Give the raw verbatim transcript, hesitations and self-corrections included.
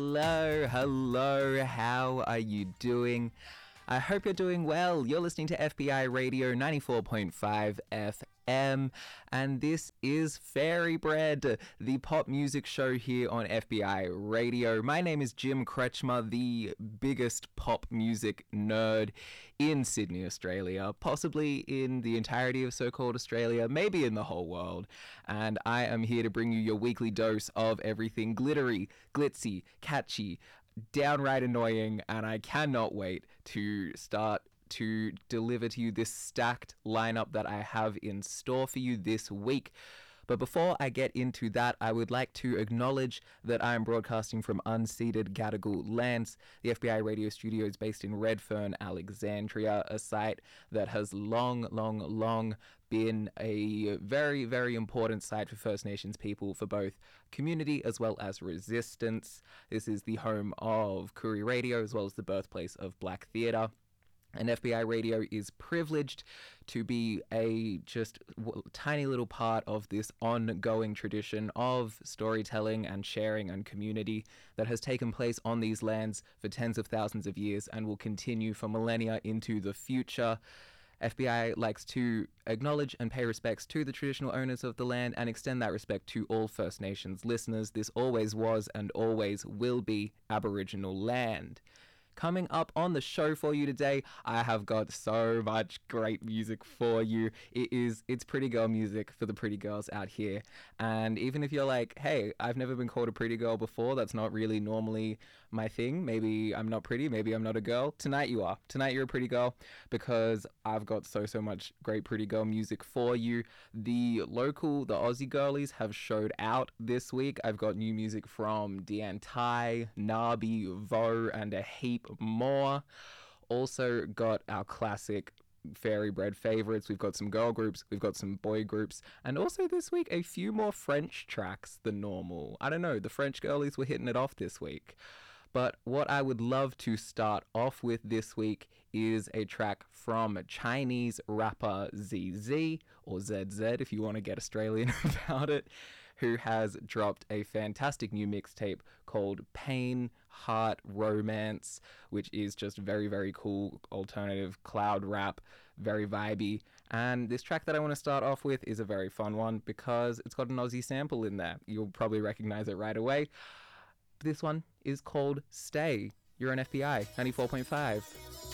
Hello, hello, how are you doing? I hope you're doing well. You're listening to F B I Radio ninety-four point five F M, and this is Fairy Bread, the pop music show here on F B I Radio. My name is Jim Kretschmer, the biggest pop music nerd in Sydney, Australia, possibly in the entirety of so-called Australia, maybe in the whole world. And I am here to bring you your weekly dose of everything glittery, glitzy, catchy, downright annoying, and I cannot wait to start to deliver to you this stacked lineup that I have in store for you this week. But before I get into that, I would like to acknowledge that I am broadcasting from unceded Gadigal lands. The F B I Radio studio is based in Redfern, Alexandria, a site that has long, long, long been a very, very important site for First Nations people for both community as well as resistance. This is the home of Koori Radio as well as the birthplace of Black Theatre. And F B I Radio is privileged to be a just w- tiny little part of this ongoing tradition of storytelling and sharing and community that has taken place on these lands for tens of thousands of years and will continue for millennia into the future. F B I likes to acknowledge and pay respects to the traditional owners of the land and extend that respect to all First Nations listeners. This always was and always will be Aboriginal land. Coming up on the show for you today, I have got so much great music for you. It is, it's pretty girl music for the pretty girls out here. And even if you're like, hey, I've never been called a pretty girl before, that's not really normally my thing. Maybe I'm not pretty, maybe I'm not a girl. Tonight you are. Tonight you're a pretty girl because I've got so, so much great pretty girl music for you. The local, the Aussie girlies have showed out this week. I've got new music from Deanne Tai, Nabi, Vo, and a heap more. Also got our classic Fairy Bread favorites. We've got some girl groups, we've got some boy groups, and also this week a few more French tracks than normal. I don't know, the French girlies were hitting it off this week. But what I would love to start off with this week is a track from Chinese rapper Z Z, or Z Z if you want to get Australian about it, who has dropped a fantastic new mixtape called Pain, Heart, Romance, which is just very, very cool alternative cloud rap, very vibey. And this track that I want to start off with is a very fun one because it's got an Aussie sample in there. You'll probably recognize it right away. This one is called Stay. You're on F B I ninety-four point five.